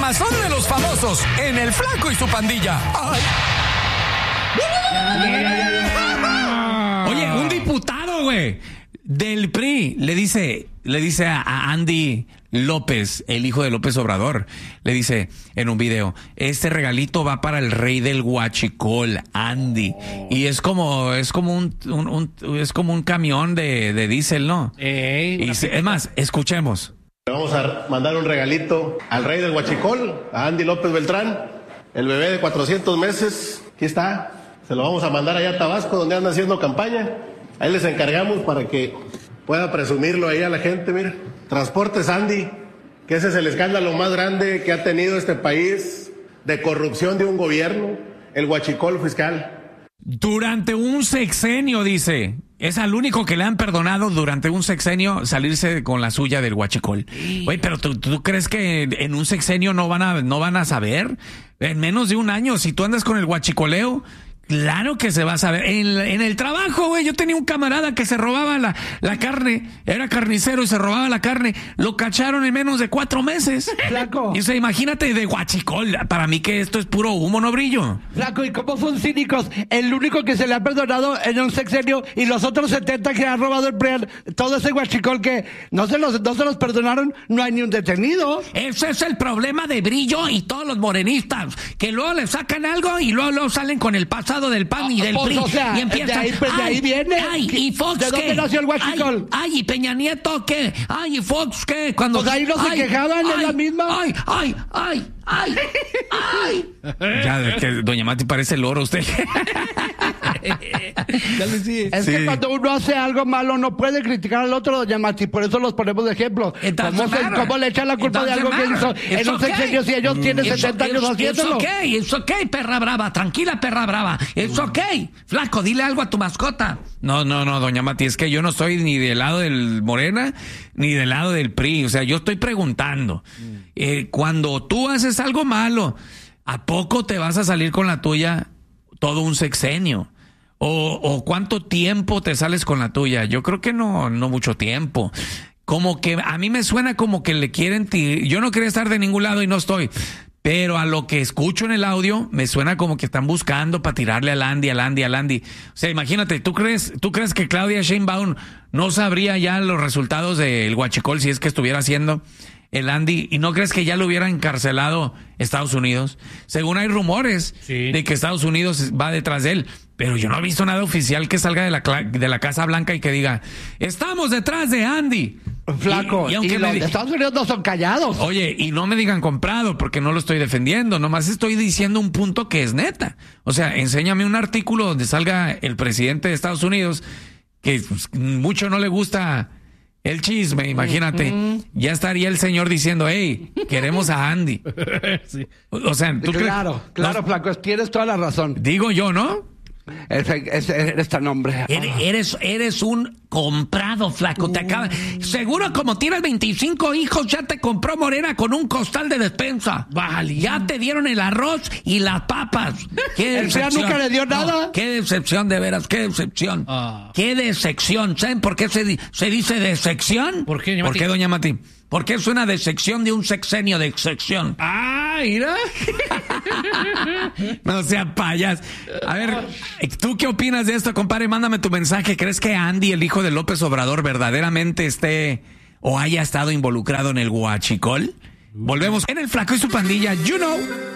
quemazón de los famosos en El Flaco y su pandilla. ¡Ay! Oye, un diputado, güey, del PRI le dice a Andy López, el hijo de López Obrador, le dice en un video: este regalito va para el rey del huachicol, Andy. Y es como un camión de diésel, ¿no? Es más, escuchemos. Le vamos a mandar un regalito al rey del huachicol, a Andy López Beltrán, el bebé de 400 meses. Aquí está. Se lo vamos a mandar allá a Tabasco, donde anda haciendo campaña. Ahí les encargamos para que pueda presumirlo ahí a la gente, mira. Transportes Andy, que ese es el escándalo más grande que ha tenido este país de corrupción de un gobierno, el huachicol fiscal. Durante un sexenio, dice. Es al único que le han perdonado durante un sexenio salirse con la suya del huachicol. Oye, pero ¿tú crees que en un sexenio no van a saber? En menos de un año, si tú andas con el huachicoleo, claro que se va a saber. En el trabajo, güey, yo tenía un camarada que se robaba la carne, era carnicero y se robaba la carne. Lo cacharon en menos de 4 meses. Flaco. Y o sea, imagínate de huachicol. Para mí que esto es puro humo, no brillo. Flaco, ¿y cómo son cínicos? El único que se le ha perdonado en un sexenio y los otros 70 que ha robado el PRI, todo ese huachicol que no se los perdonaron, no hay ni un detenido. Ese es el problema de Brillo y todos los morenistas, que luego le sacan algo y luego salen con el pasado del PAN y del pues, PRI. O sea, y empiezan, de ahí viene. Ay, ¿y Fox ¿De qué? dónde nació el huachicol? Ay, ¿y Peña Nieto qué? Ay, ¿y Fox qué? Cuando Pues ahí no se quejaban en la misma. Ay. Ya, que doña Mati parece loro usted. Es que cuando uno hace algo malo no puede criticar al otro, doña Mati, por eso los ponemos de ejemplo. ¿Cómo le echan la culpa de algo que hizo en un sexenio si ellos tienen 70 años haciéndolo? Es ok, perra brava, tranquila, perra brava. Es ok. Flaco, dile algo a tu mascota. No, doña Mati, es que yo no estoy ni del lado del Morena ni del lado del PRI. O sea, yo estoy preguntando. Cuando tú haces algo malo, ¿a poco te vas a salir con la tuya todo un sexenio? ¿O cuánto tiempo te sales con la tuya? Yo creo que no mucho tiempo. Como que a mí me suena como que le quieren yo no quería estar de ningún lado y no estoy. Pero a lo que escucho en el audio, me suena como que están buscando para tirarle al Andy. O sea, imagínate, ¿tú crees que Claudia Sheinbaum no sabría ya los resultados del huachicol si es que estuviera haciendo el Andy? ¿Y no crees que ya lo hubiera encarcelado Estados Unidos? Según hay rumores de que Estados Unidos va detrás de él. Pero yo no he visto nada oficial que salga de la Casa Blanca y que diga: estamos detrás de Andy. Flaco, y los de Estados Unidos no son callados. Oye, y no me digan comprado, porque no lo estoy defendiendo, nomás estoy diciendo un punto que es neta. O sea, enséñame un artículo donde salga el presidente de Estados Unidos, que pues, mucho no le gusta el chisme, imagínate. Ya estaría el señor diciendo: hey, queremos a Andy. Sí. O sea, ¿tú Claro, Flaco, tienes toda la razón. Digo yo, ¿no? Eres tan hombre. Eres un comprado, Flaco. Seguro, como tienes 25 hijos, ya te compró Morena con un costal de despensa. Vale. Ya te dieron el arroz y las papas. ¿Qué ¿El PRI nunca le dio nada? No, qué decepción, de veras, qué decepción. Qué decepción. ¿Saben por qué se dice decepción? ¿Por qué, doña Mati? Porque es una decepción de un sexenio de sección. Mira. No sea payas. A ver, ¿tú qué opinas de esto, compadre? Mándame tu mensaje. ¿Crees que Andy, el hijo de López Obrador, verdaderamente esté o haya estado involucrado en el huachicol? Volvemos en El Flaco y su pandilla. You know.